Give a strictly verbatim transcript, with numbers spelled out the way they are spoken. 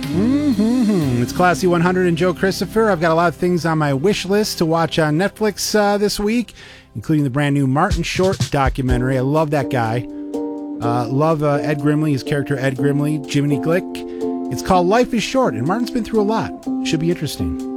Mm-hmm. It's Classy one hundred and Joe Christopher. I've got a lot of things on my wish list to watch on Netflix uh, this week, including the brand new Martin Short documentary. I love that guy. Uh, love uh, Ed Grimley, his character Ed Grimley, Jiminy Glick. It's called Life is Short, and Martin's been through a lot. Should be interesting.